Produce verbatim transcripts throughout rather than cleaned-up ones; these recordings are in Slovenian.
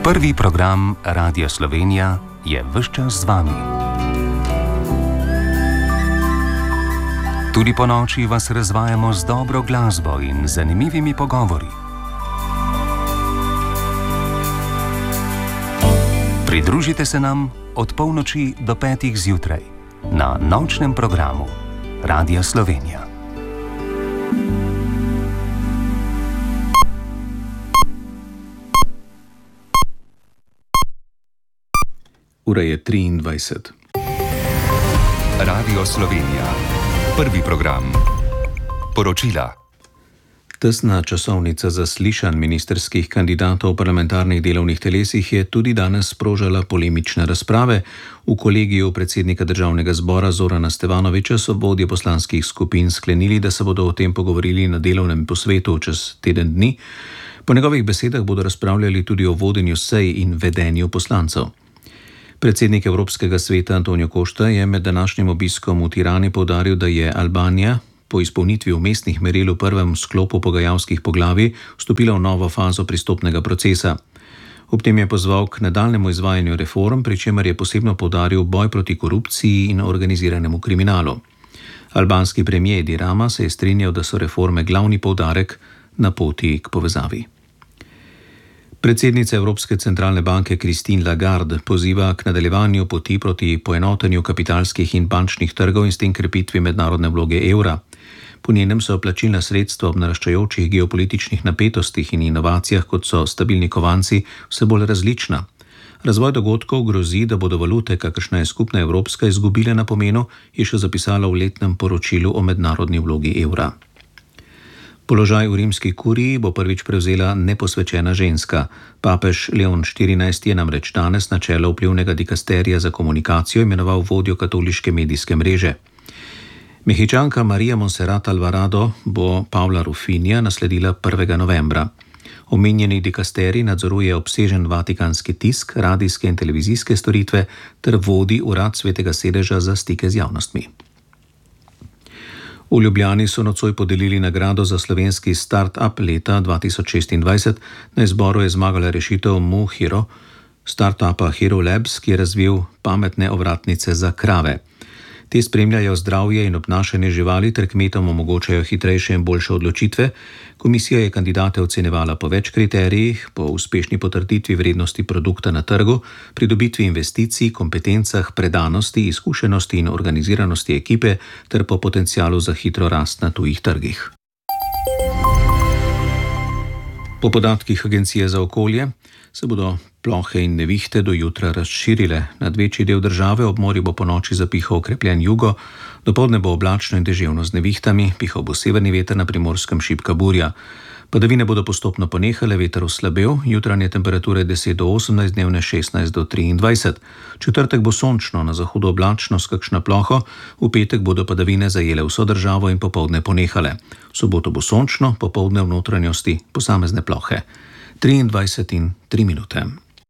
Prvi program Radia Slovenija je ves čas z vami. Tudi po noči vas razvajamo z dobro glasbo in zanimivimi pogovori. Pridružite se nam od polnoči do petih zjutraj na nočnem programu Radia Slovenija. Ura je triindvajset. Radio Slovenija. Prvi program. Poročila. Tesna časovnica zaslišanj ministerskih kandidatov v parlamentarnih delovnih telesih je tudi danes sprožala polemične razprave. V kolegiju predsednika Državnega zbora Zorana Stevanovića so vodje poslanskih skupin sklenili, da se bodo o tem pogovorili na delovnem posvetu čez teden dni. Po njegovih besedah bodo razpravljali tudi o vodenju sej in vedenju poslancev. Predsednik Evropskega sveta Antonio Costa je med današnjim obiskom v Tirani poudaril, da je Albanija po izpolnitvi vmesnih meril v prvem sklopu pogajalskih poglavij vstopila v novo fazo pristopnega procesa. Ob tem je pozval k nadaljnjemu izvajanju reform, pri čemer je posebno poudaril boj proti korupciji in organiziranemu kriminalu. Albanski premijer Edi Rama se je strinjal, da so reforme glavni poudarek na poti k povezavi. Predsednica Evropske centralne banke Christine Lagarde poziva k nadaljevanju poti proti poenotenju kapitalskih in bančnih trgov in s tem krepitvi mednarodne vloge evra. Po njenem so plačilna sredstva ob naraščajočih geopolitičnih napetostih in inovacijah, kot so stabilni kovanci, vse bolj različna. Razvoj dogodkov grozi, da bodo valute, kakršna je skupna evropska, izgubile na pomenu, je še zapisala v letnem poročilu o mednarodni vlogi evra. Položaj v rimski kuriji bo prvič prevzela neposvečena ženska. Papež Leon štirinajsti je namreč danes na čelo vplivnega dikasterija za komunikacijo imenoval vodjo katoliške medijske mreže. Mehičanka Maria Monserrat Alvarado bo Pavla Rufinija nasledila prvega novembra. Omenjeni dikasterij nadzoruje obsežen vatikanski tisk, radijske in televizijske storitve ter vodi urad Svetega sedeža za stike z javnostmi. V Ljubljani so nocoj podelili nagrado za slovenski start-up leta dva tisoč šestindvajset. Na izboru je zmagala rešitev MuHero, start-upa Hero Labs, ki je razvil pametne ovratnice za krave. Te spremljajo zdravje in obnašanje živali ter kmetom omogočajo hitrejše in boljše odločitve. Komisija je kandidate ocenjevala po več kriterijih, po uspešni potrditvi vrednosti produkta na trgu, pridobitvi investicij, kompetencah, predanosti, izkušenosti in organiziranosti ekipe ter po potencialu za hitro rast na tujih trgih. Po podatkih Agencije za okolje se bodo plohe in nevihte do jutra razširile. Nad večji del države ob morju bo ponoči zapihal okrepljen jugo, dopoldne bo oblačno in deževno z nevihtami, pihal bo severni veter, na Primorskem šibka burja. Padavine bodo postopno ponehale, veter oslabel, jutranje temperature deset do osemnajst, dnevne šestnajst do triindvajset. Četrtek bo sončno, na zahodu oblačno s kakšno ploho, v petek bodo padavine zajele vso državo in popoldne ponehale. V soboto bo sončno, popoldne v notranjosti posamezne plohe. triindvajset in tri minute.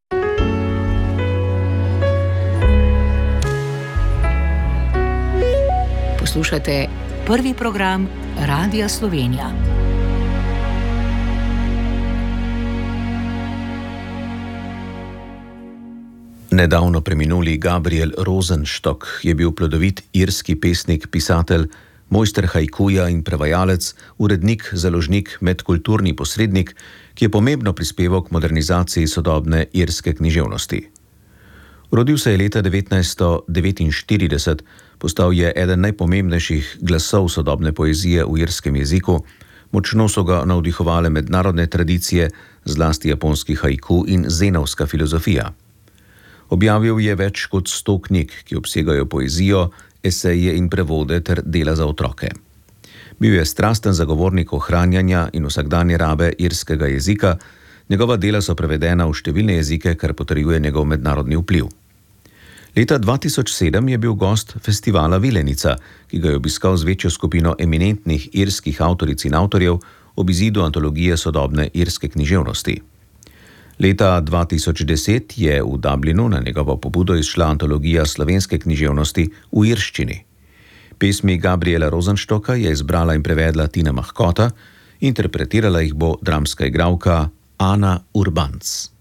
Poslušate prvi program Radia Slovenija. Nedavno preminuli Gabriel Rosenstock je bil plodovit irski pesnik, pisatelj, mojster haikuja in prevajalec, urednik, založnik, medkulturni posrednik, ki je pomembno prispeval k modernizaciji sodobne irske književnosti. Rodil se je leta devetnajststo devetinštirideset, postal je eden najpomembnejših glasov sodobne poezije v irskem jeziku, močno so ga navdihovale mednarodne tradicije, zlasti japonski haiku in zenovska filozofija. Objavil je več kot sto knjig, ki obsegajo poezijo, eseje in prevode ter dela za otroke. Bil je strasten zagovornik ohranjanja in vsakdanje rabe irskega jezika, njegova dela so prevedena v številne jezike, kar potrjuje njegov mednarodni vpliv. Leta dva tisoč sedem je bil gost festivala Vilenica, ki ga je obiskal z večjo skupino eminentnih irskih avtoric in avtorjev ob izidu antologije sodobne irske književnosti. Leta dva tisoč deset je v Dublinu na njegovo pobudo izšla antologija slovenske književnosti v irščini. Pesmi Gabriela Rosenstocka je izbrala in prevedla Tina Mahkota, interpretirala jih bo dramska igralka Ana Urbanc.